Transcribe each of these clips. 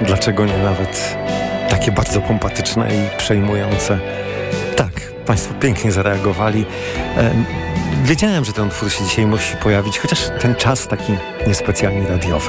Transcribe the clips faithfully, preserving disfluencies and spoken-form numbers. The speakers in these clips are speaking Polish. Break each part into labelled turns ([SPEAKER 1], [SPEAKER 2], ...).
[SPEAKER 1] dlaczego nie nawet takie bardzo pompatyczne i przejmujące. Tak, Państwo pięknie zareagowali. E, wiedziałem, że ten utwór się dzisiaj musi pojawić, chociaż ten czas taki niespecjalnie radiowy.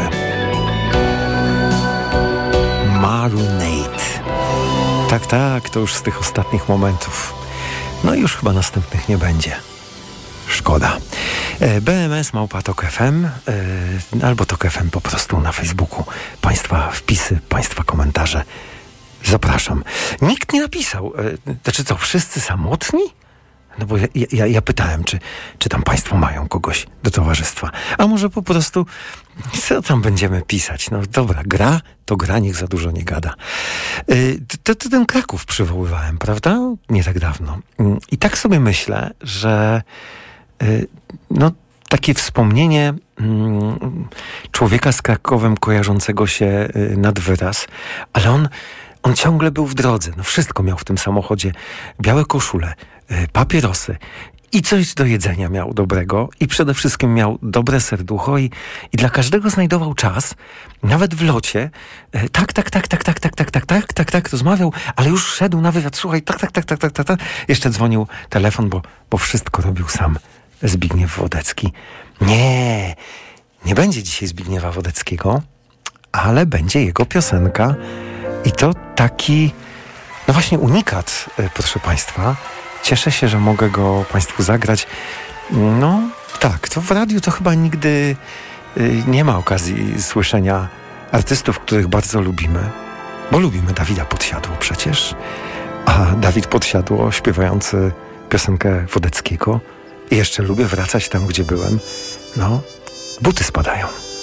[SPEAKER 1] Marinate. Tak, tak, to już z tych ostatnich momentów. No i już chyba następnych nie będzie. Szkoda. B M S małpa tok F M e, albo Tok F M po prostu na Facebooku. Państwa wpisy, Państwa komentarze. Zapraszam. Nikt nie napisał. E, znaczy co, wszyscy samotni? No bo ja, ja, ja pytałem, czy, czy tam Państwo mają kogoś do towarzystwa. A może po prostu co tam będziemy pisać? No dobra, gra to gra, niech za dużo nie gada. Yy, to, to ten Kraków przywoływałem, prawda? Nie tak dawno. Yy, I tak sobie myślę, że yy, no takie wspomnienie yy, człowieka z Krakowem kojarzącego się yy, nad wyraz, ale on On ciągle był w drodze. No wszystko miał w tym samochodzie. Białe koszule, y, papierosy i coś do jedzenia miał dobrego i przede wszystkim miał dobre serducho i, i dla każdego znajdował czas, nawet w locie. Y, tak, tak, tak, tak, tak, tak, tak, tak, tak, tak, tak, rozmawiał, ale już szedł na wywiad. Słuchaj, tak, tak, tak, tak, tak, tak, tak. Jeszcze dzwonił telefon, bo, bo wszystko robił sam Zbigniew Wodecki. Nie, nie będzie dzisiaj Zbigniewa Wodeckiego, ale będzie jego piosenka. I to taki, no właśnie unikat, proszę Państwa. Cieszę się, że mogę go Państwu zagrać. No tak, to w radiu to chyba nigdy nie ma okazji słyszenia artystów, których bardzo lubimy. Bo lubimy Dawida Podsiadło przecież. A Dawid Podsiadło śpiewający piosenkę Wodeckiego. I jeszcze lubię wracać tam, gdzie byłem. No, buty spadają.